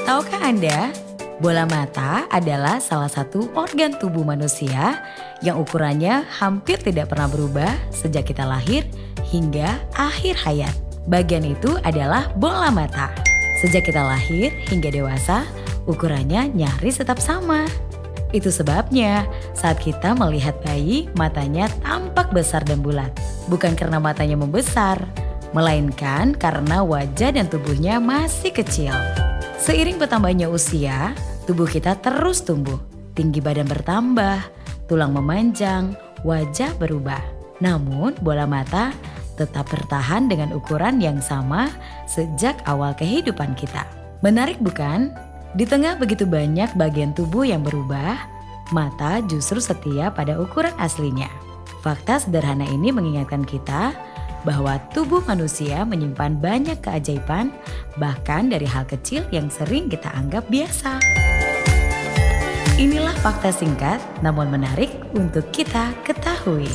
Tahukah Anda, bola mata adalah salah satu organ tubuh manusia yang ukurannya hampir tidak pernah berubah sejak kita lahir hingga akhir hayat. Bagian itu adalah bola mata. Sejak kita lahir hingga dewasa, ukurannya nyaris tetap sama. Itu sebabnya saat kita melihat bayi, matanya tampak besar dan bulat. Bukan karena matanya membesar, melainkan karena wajah dan tubuhnya masih kecil. Seiring bertambahnya usia, tubuh kita terus tumbuh. Tinggi badan bertambah, tulang memanjang, wajah berubah. Namun bola mata tetap bertahan dengan ukuran yang sama sejak awal kehidupan kita. Menarik bukan? Di tengah begitu banyak bagian tubuh yang berubah, mata justru setia pada ukuran aslinya. Fakta sederhana ini mengingatkan kita bahwa tubuh manusia menyimpan banyak keajaiban, bahkan dari hal kecil yang sering kita anggap biasa. Inilah fakta singkat namun menarik untuk kita ketahui.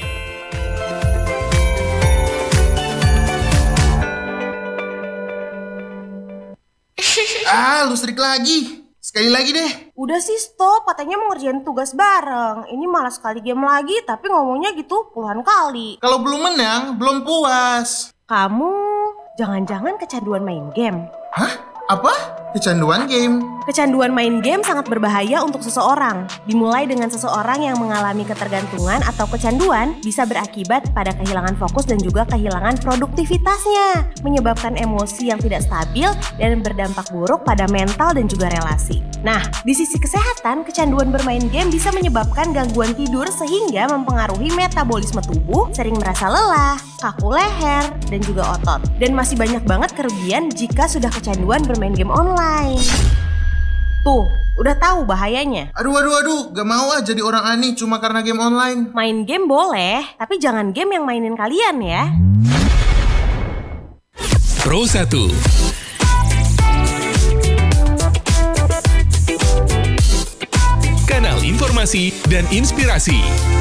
Lu strik lagi. Sekali lagi deh. Udah sih stop, katanya mau ngerjain tugas bareng. Ini malah sekali game lagi tapi ngomongnya gitu puluhan kali. Kalau belum menang, belum puas. Kamu jangan-jangan kecanduan main game? Hah? Apa? Kecanduan game? Kecanduan main game sangat berbahaya untuk seseorang. Dimulai dengan seseorang yang mengalami ketergantungan atau kecanduan bisa berakibat pada kehilangan fokus dan juga kehilangan produktivitasnya, menyebabkan emosi yang tidak stabil dan berdampak buruk pada mental dan juga relasi. Nah, di sisi kesehatan, kecanduan bermain game bisa menyebabkan gangguan tidur sehingga mempengaruhi metabolisme tubuh, sering merasa lelah, kaku leher, dan juga otot. Dan masih banyak banget kerugian jika sudah kecanduan bermain game online. Tuh, udah tahu bahayanya. Aduh, gak mau jadi orang aneh cuma karena game online. Main game boleh, tapi jangan game yang mainin kalian ya. Pro 1. Kanal informasi dan inspirasi.